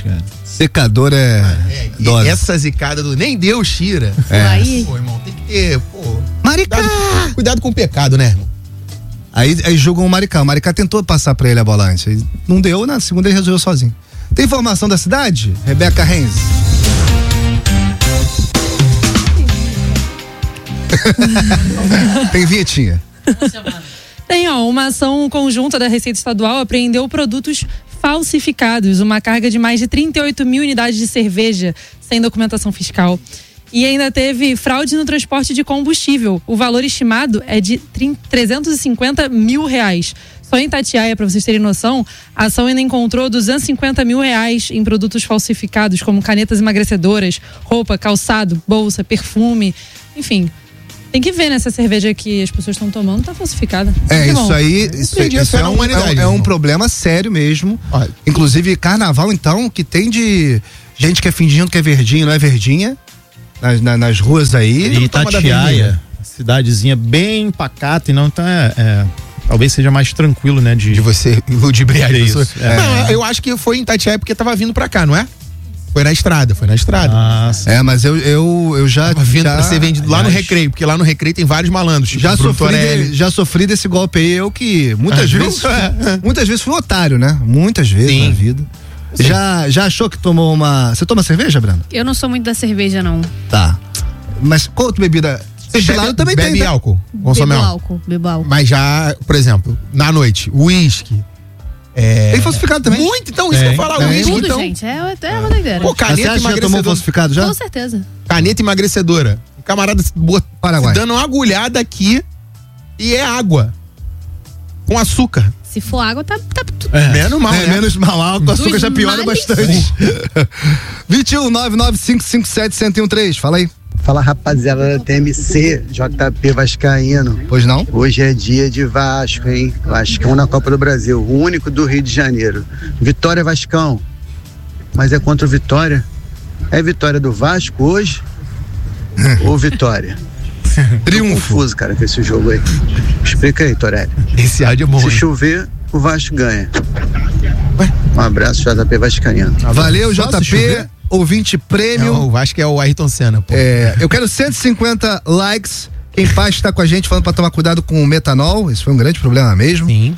cara. Secador dose. E essa zicada do nem Deus tira. Aí. Pô, irmão, tem que ter, Maricá! Cuidado com o pecado, né, irmão? Aí julgam o Maricá. O Maricá tentou passar pra ele a bola antes. Aí não deu, na segunda ele resolveu sozinho. Tem informação da cidade? Rebeca Renz. Tem vinhetinha. Tem, uma ação conjunta da Receita Estadual apreendeu produtos falsificados, uma carga de mais de 38 mil unidades de cerveja sem documentação fiscal. E ainda teve fraude no transporte de combustível. O valor estimado é de R$350 mil. Só em Itatiaia, para vocês terem noção, a ação ainda encontrou R$250 mil em produtos falsificados, como canetas emagrecedoras, roupa, calçado, bolsa, perfume, enfim. Tem que ver, né, se a cerveja que as pessoas estão tomando tá falsificada. Isso aí, isso é um problema sério mesmo. Olha. Inclusive, carnaval, então, que tem de gente que é fingindo que é verdinha, não é verdinha, nas ruas aí. E Itatiaia, cidadezinha bem pacata, então talvez seja mais tranquilo, né? De você ludibriar isso. Não, eu acho que foi em Itatiaia porque tava vindo pra cá, não é? Foi na estrada. Ah, mas eu já... Tava vindo pra ser vendido lá no Recreio, porque lá no Recreio tem vários malandros. Tipo já sofri desse golpe aí, eu que muitas vezes fui otário, né? Muitas vezes na vida. Já achou que tomou uma... Você toma cerveja, Brenda? Eu não sou muito da cerveja, não. Tá. Mas qual outra bebida? Você também bebe tem, álcool? Consome álcool? Bebo álcool. Mas já, por exemplo, na noite, uísque. Tem falsificado também? Muito, então, isso que eu falar, uísque, Tudo, então. gente, é uma doideira. Pô, caneta já tomou falsificado já? Com certeza. Caneta emagrecedora. O camarada Paraguai. dando uma agulhada aqui e é água. Com açúcar. Se for água, tá tudo. Menos mal, né? Menos mal, álcool, açúcar já piora bastante. 21 99557 1013, fala aí. Fala, rapaziada da TMC, JP Vascaíno. Pois não? Hoje é dia de Vasco, hein? Vascão na Copa do Brasil, o único do Rio de Janeiro. Vitória, Vascão. Mas é contra o Vitória? É vitória do Vasco hoje? Ou Vitória? Triunfo. Tô confuso, cara, com esse jogo aí. Explica aí, Torelli. Esse áudio é bom. Se chover, o Vasco ganha. Um abraço, JP Vascaíno. Valeu, JP. Ouvinte prêmio. O Vasco é o Ayrton Senna, pô. Eu quero 150 likes. Quem faz está com a gente falando para tomar cuidado com o metanol. Isso foi um grande problema mesmo. Sim.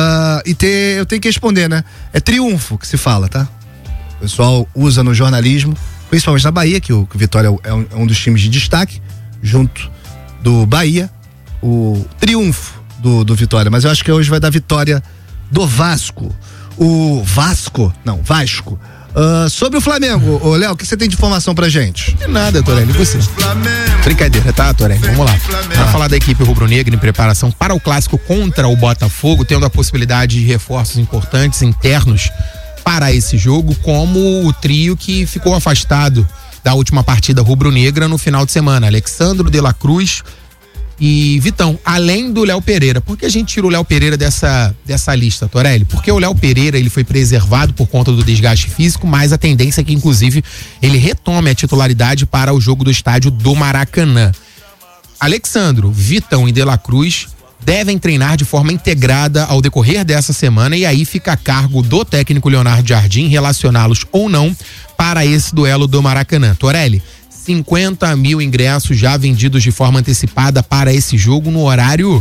Eu tenho que responder, né? É triunfo que se fala, tá? O pessoal usa no jornalismo, principalmente na Bahia, que o Vitória é um dos times de destaque, junto do Bahia, o triunfo do Vitória. Mas eu acho que hoje vai dar vitória do Vasco. Vasco. Sobre o Flamengo, Léo, o que você tem de informação pra gente? Não é nada, Torelli, você. Brincadeira, tá, Torelli? Vamos lá. Pra falar da equipe rubro-negra em preparação para o clássico contra o Botafogo, tendo a possibilidade de reforços importantes internos para esse jogo, como o trio que ficou afastado da última partida rubro-negra no final de semana, Alexandro de la Cruz e Vitão, além do Léo Pereira. Por que a gente tira o Léo Pereira dessa lista, Torelli? Porque o Léo Pereira, ele foi preservado por conta do desgaste físico, mas a tendência é que, inclusive, ele retome a titularidade para o jogo do estádio do Maracanã. Alexandro, Vitão e De La Cruz devem treinar de forma integrada ao decorrer dessa semana, e aí fica a cargo do técnico Leonardo Jardim relacioná-los ou não para esse duelo do Maracanã. Torelli, 50 mil ingressos já vendidos de forma antecipada para esse jogo no horário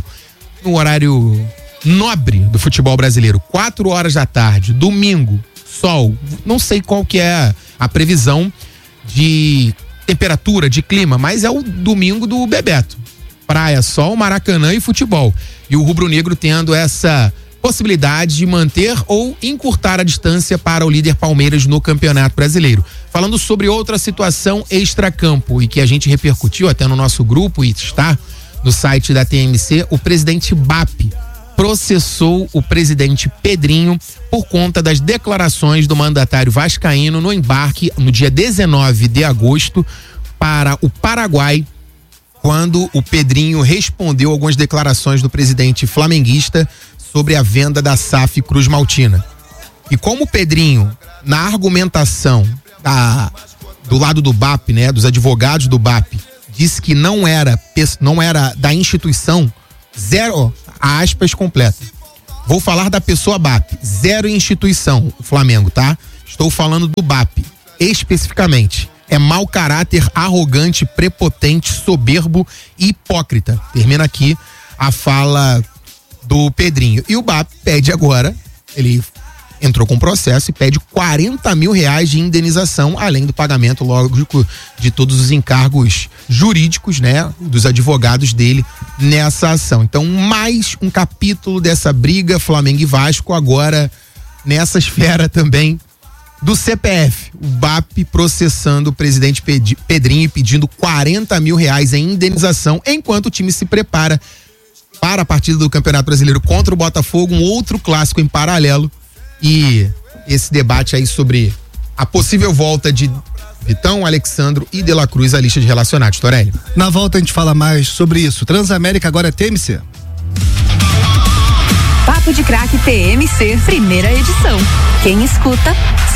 nobre do futebol brasileiro. 4 horas da tarde, domingo, sol. Não sei qual que é a previsão de temperatura, de clima, mas é o domingo do Bebeto. Praia, sol, Maracanã e futebol. E o rubro-negro tendo essa possibilidade de manter ou encurtar a distância para o líder Palmeiras no Campeonato Brasileiro. Falando sobre outra situação extracampo e que a gente repercutiu até no nosso grupo e está no site da TMC, o presidente BAP processou o presidente Pedrinho por conta das declarações do mandatário vascaíno no embarque no dia 19 de agosto para o Paraguai, quando o Pedrinho respondeu algumas declarações do presidente flamenguista sobre a venda da SAF Cruz Maltina. E como o Pedrinho, na argumentação do lado do BAP, né, dos advogados do BAP, disse que não era da instituição, zero, aspas completa. Vou falar da pessoa BAP, zero instituição, o Flamengo, tá? Estou falando do BAP, especificamente. É mau caráter, arrogante, prepotente, soberbo e hipócrita. Termina aqui a fala do Pedrinho. E o BAP pede agora, ele entrou com processo e pede 40 mil reais de indenização, além do pagamento, lógico, de todos os encargos jurídicos, né, dos advogados dele nessa ação. Então, mais um capítulo dessa briga Flamengo e Vasco, agora nessa esfera também do CPF, o BAP processando o presidente Pedrinho e pedindo 40 mil reais em indenização, enquanto o time se prepara para a partida do Campeonato Brasileiro contra o Botafogo, um outro clássico em paralelo, e esse debate aí sobre a possível volta de Vitão, Alexandro e De La Cruz à lista de relacionados. Torelli. Na volta a gente fala mais sobre isso. Transamérica agora é TMC. Papo de Craque TMC, primeira edição. Quem escuta